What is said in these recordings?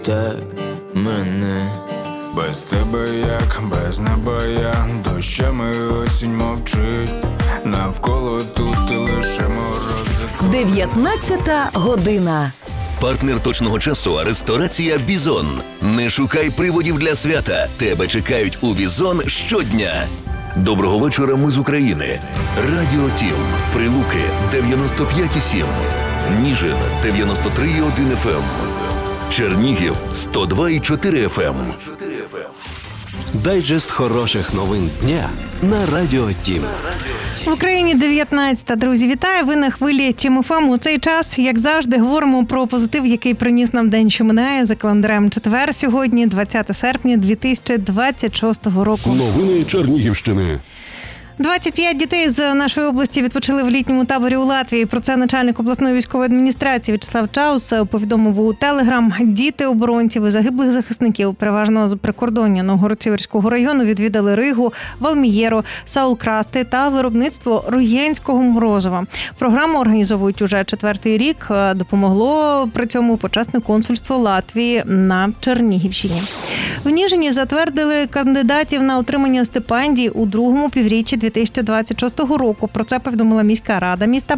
Так мене без тебе, як без неба я, дощами осінь мовчить, навколо тут і лише морози. 19-та година. Партнер точного часу – ресторація «Бізон». Не шукай приводів для свята. Тебе чекають у «Бізон» щодня. Доброго вечора, ми з України. Радіо Тім. Прилуки 95,7. Ніжин 93,1 FM. Чернігів 102,4 FM. Дайджест хороших новин дня на Радіо Тім. В Україні 19-та. Друзі, вітаю! Ви на хвилі Тім ФМ. У цей час, як завжди, говоримо про позитив, який приніс нам день, що минає. За календарем четвер сьогодні, 20 серпня 2026 року. Новини Чернігівщини. 25 дітей з нашої області відпочили в літньому таборі у Латвії. Про це начальник обласної військової адміністрації В'ячеслав Чаус повідомив у Телеграм. Діти оборонців і загиблих захисників, переважно з прикордоння Новгород-Сіверського району, відвідали Ригу, Валмієру, Саулкрасти та виробництво руєнського морозива. Програму організовують уже 4-й рік. Допомогло при цьому почесне консульство Латвії на Чернігівщині. В Ніжині затвердили кандидатів на отримання стипендій у другому півріччі 2026 року. Про це повідомила міська рада міста.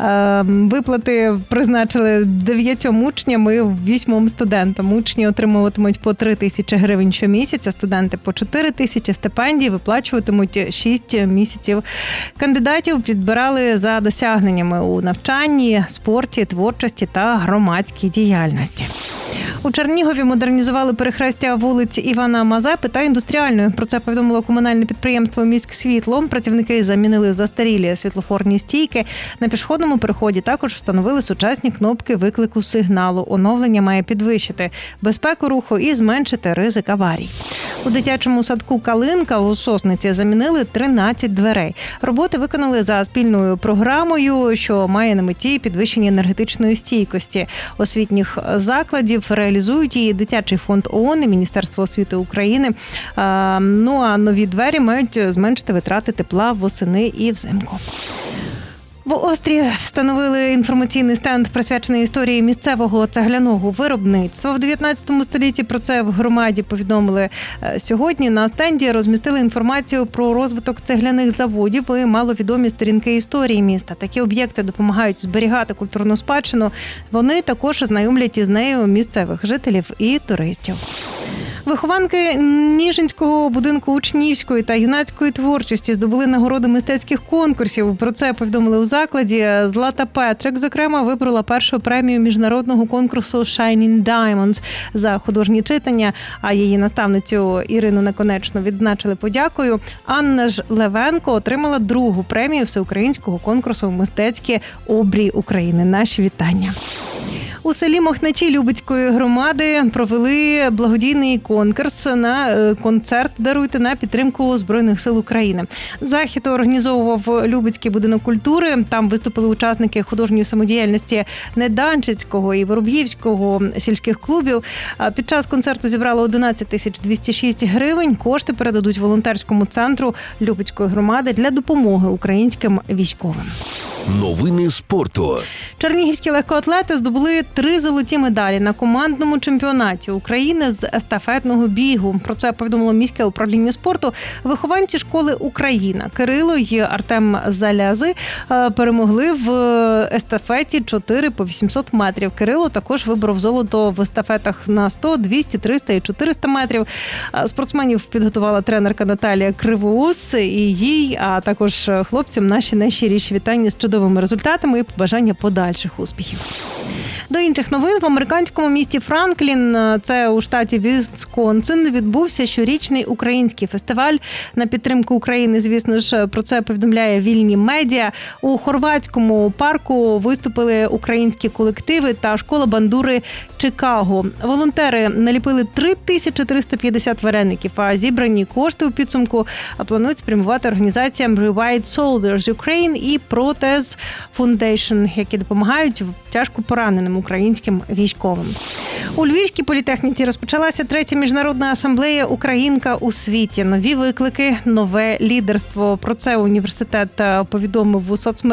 Виплати призначили 9 учням і 8 студентам. Учні отримуватимуть по 3 тисячі гривень щомісяця, студенти по 4 тисячі, стипендій виплачуватимуть 6 місяців. Кандидатів підбирали за досягненнями у навчанні, спорті, творчості та громадській діяльності. У Чернігові модернізували перехрестя вулиць Івана Мазепи та Індустріальної. Про це повідомило комунальне підприємство «Міськсвітло». Працівники замінили застарілі світлофорні стійки. На пішохідному переході також встановили сучасні кнопки виклику сигналу. Оновлення має підвищити безпеку руху і зменшити ризик аварій. У дитячому садку «Калинка» у Сосниці замінили 13 дверей. Роботи виконали за спільною програмою, що має на меті підвищення енергетичної стійкості освітніх закладів. Реалізують її Дитячий фонд ООН і Міністерство освіти України. Ну а нові двері мають зменшити витрати тепла восени і взимку. В Острі встановили інформаційний стенд, присвячений історії місцевого цегляного виробництва. В 19 столітті про це в громаді повідомили сьогодні. На стенді розмістили інформацію про розвиток цегляних заводів і маловідомі сторінки історії міста. Такі об'єкти допомагають зберігати культурну спадщину. Вони також знайомлять із нею місцевих жителів і туристів. Вихованки Ніжинського будинку учнівської та юнацької творчості здобули нагороди мистецьких конкурсів. Про це повідомили у закладі. Злата Петрик, зокрема, вибрала першу премію міжнародного конкурсу Shining Diamonds за художні читання, а її наставницю Ірину Наконечну відзначили подякою. Анна ж Левенко отримала другу премію всеукраїнського конкурсу «Мистецькі обрії України». Наші вітання. У селі Мохначі Любецької громади провели благодійний конкурс на концерт «Даруйте» на підтримку Збройних сил України. Захід організовував Любецький будинок культури. Там виступили учасники художньої самодіяльності Неданчицького і Вороб'ївського сільських клубів. Під час концерту зібрали 11 206 гривень. Кошти передадуть волонтерському центру Любецької громади для допомоги українським військовим. Новини спорту. Чернігівські легкоатлети здобули 3 золоті медалі на командному чемпіонаті України з естафетного бігу. Про це повідомило міське управління спорту. Вихованці школи «Україна» Кирило і Артем Залязи перемогли в естафеті 4 по 800 метрів. Кирило також виборов золото в естафетах на 100, 200, 300 і 400 метрів. Спортсменів підготувала тренерка Наталія Кривоус, і їй, а також хлопцям наші найщиріші вітання з чудовими результатами і побажання подальших успіхів. До інших новин. В американському місті Франклін, це у штаті Вісконсин, відбувся щорічний український фестиваль на підтримку України. Звісно ж, про це повідомляє вільні медіа. У хорватському парку виступили українські колективи та школа бандури Чикаго. Волонтери наліпили 3350 вареників, а зібрані кошти у підсумку планують спрямувати організаціям Rewired Soldiers Ukraine і Protez Foundation, які допомагають тяжко пораненим українським військовим. У Львівській політехніці розпочалася 3-я міжнародна асамблея «Українка у світі». Нові виклики, нове лідерство. Про це університет повідомив у соцмережах.